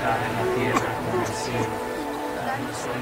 en la tierra como en el cielo. Danos hoy